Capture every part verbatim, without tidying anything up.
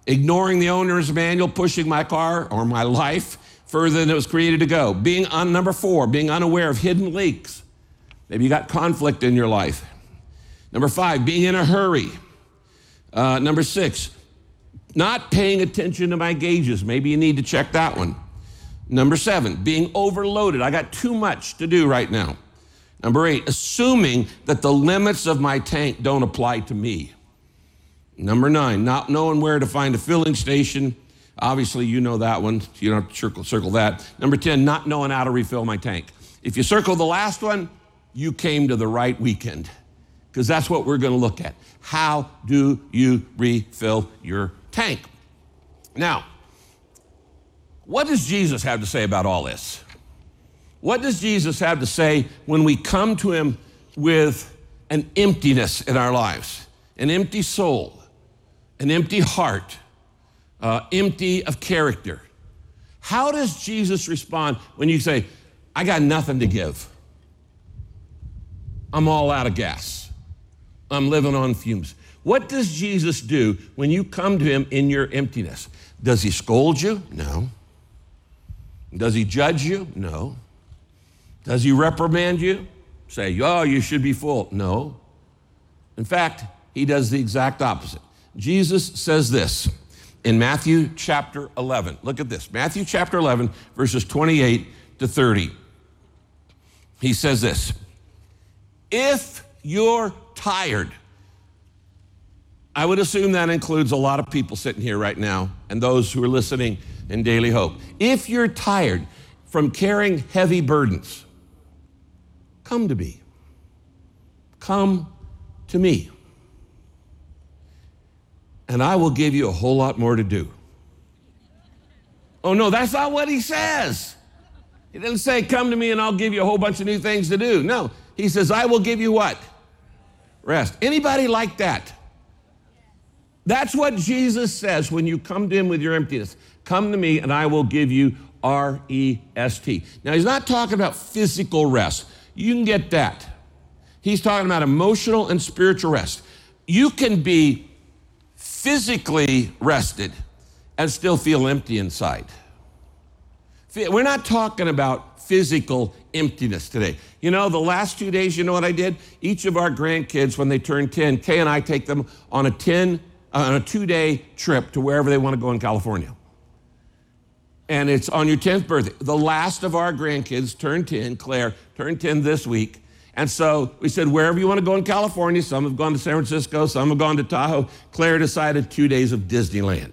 ignoring the owner's manual, pushing my car or my life further than it was created to go. Being on number four, being unaware of hidden leaks. Maybe you got conflict in your life. Number five, being in a hurry. Uh, number six, not paying attention to my gauges. Maybe you need to check that one. Number seven, being overloaded. I got too much to do right now. Number eight, assuming that the limits of my tank don't apply to me. Number nine, not knowing where to find a filling station. Obviously, you know that one. You don't have to circle, circle that. Number ten, not knowing how to refill my tank. If you circle the last one, you came to the right weekend, because that's what we're going to look at. How do you refill your tank? Now, what does Jesus have to say about all this? What does Jesus have to say when we come to him with an emptiness in our lives, an empty soul, an empty heart, uh, empty of character? How does Jesus respond when you say, I got nothing to give? I'm all out of gas. I'm living on fumes. What does Jesus do when you come to him in your emptiness? Does he scold you? No. Does he judge you? No. Does he reprimand you? Say, oh, you should be full. No. In fact, he does the exact opposite. Jesus says this in Matthew chapter eleven. Look at this. Matthew chapter eleven, verses twenty-eight to thirty. He says this, if you're tired, I would assume that includes a lot of people sitting here right now and those who are listening in Daily Hope. If you're tired from carrying heavy burdens, come to me. Come to me. And I will give you a whole lot more to do. Oh no, that's not what he says. He doesn't say, come to me and I'll give you a whole bunch of new things to do. No, he says, I will give you what? Rest. Anybody like that? That's what Jesus says when you come to him with your emptiness. Come to me and I will give you R E S T. Now, he's not talking about physical rest. You can get that. He's talking about emotional and spiritual rest. You can be physically rested and still feel empty inside. We're not talking about physical emptiness today. You know, the last two days, you know what I did? Each of our grandkids, when they turn ten, Kay and I take them on a ten, uh, on a two-day trip to wherever they want to go in California. And it's on your tenth birthday. The last of our grandkids turned ten, Claire, turned ten this week. And so we said, wherever you want to go in California, some have gone to San Francisco, some have gone to Tahoe. Claire decided two days of Disneyland.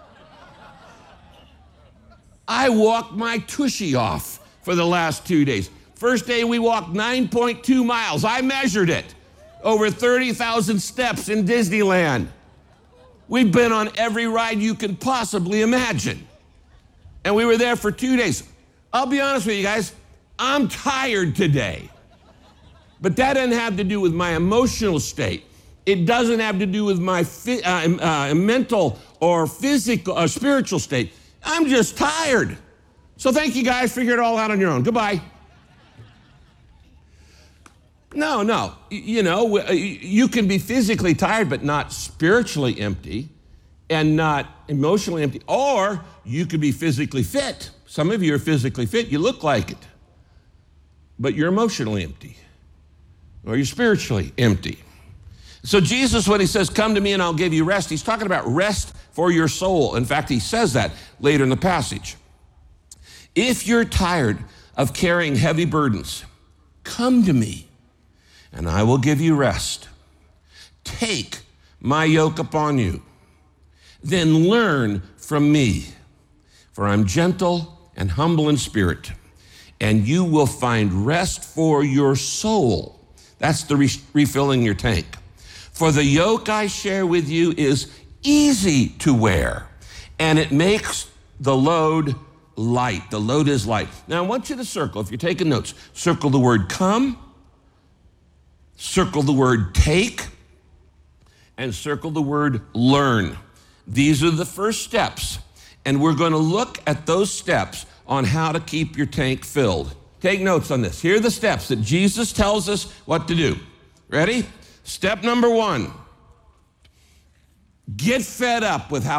I walked my tushy off for the last two days. First day we walked nine point two miles. I measured it. Over thirty thousand steps in Disneyland. We've been on every ride you can possibly imagine. And we were there for two days. I'll be honest with you guys, I'm tired today. But that doesn't have to do with my emotional state. It doesn't have to do with my fi- uh, uh, mental or physical or spiritual state. I'm just tired. So thank you guys. Figure it all out on your own. Goodbye. No, no. You know, you can be physically tired, but not spiritually empty and not emotionally empty. Or you could be physically fit. Some of you are physically fit. You look like it. But you're emotionally empty. Or you're spiritually empty. So Jesus, when he says, come to me and I'll give you rest, he's talking about rest for your soul. In fact, he says that later in the passage. If you're tired of carrying heavy burdens, come to me and I will give you rest. Take my yoke upon you. Then learn from me, for I'm gentle and humble in spirit, and you will find rest for your soul. That's the re- refilling your tank. For the yoke I share with you is easy to wear, and it makes the load light. The load is light. Now, I want you to circle, if you're taking notes, circle the word come, circle the word take, and circle the word learn. These are the first steps, and we're going to look at those steps on how to keep your tank filled. Take notes on this. Here are the steps that Jesus tells us what to do. Ready? Step number one, get fed up with how